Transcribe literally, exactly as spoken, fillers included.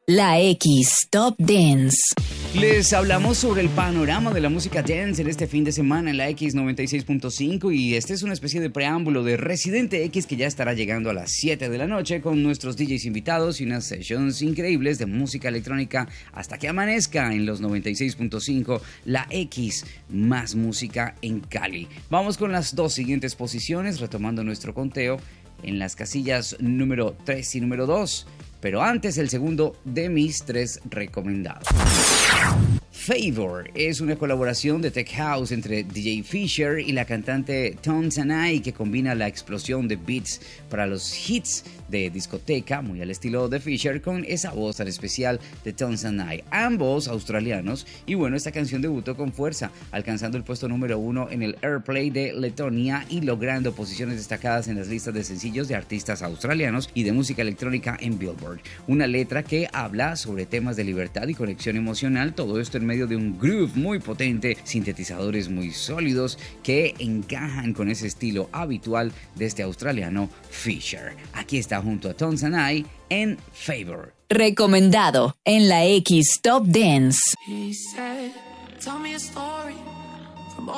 La X Top Dance. Les hablamos sobre el panorama de la música dance en este fin de semana en la X noventa y seis punto cinco y este es una especie de preámbulo de Residente X que ya estará llegando a las siete de la noche con nuestros D Js invitados y unas sessions increíbles de música electrónica hasta que amanezca en los noventa y seis punto cinco, la X, más música en Cali. Vamos con las dos siguientes posiciones, retomando nuestro conteo en las casillas número tres y número dos. Pero antes, el segundo de mis tres recomendados. Favor es una colaboración de Tech House entre D J Fisher y la cantante Tones and I que combina la explosión de beats para los hits de discoteca, muy al estilo de Fisher, con esa voz tan especial de Tones and I, ambos australianos. Y bueno, esta canción debutó con fuerza, alcanzando el puesto número uno en el Airplay de Letonia y logrando posiciones destacadas en las listas de sencillos de artistas australianos y de música electrónica en Billboard. Una letra que habla sobre temas de libertad y conexión emocional, todo esto en medio de un groove muy potente, sintetizadores muy sólidos que encajan con ese estilo habitual de este australiano Fisher. Aquí está junto a Tones and I en Favor. Recomendado en la X Top Dance. He said, tell me a story.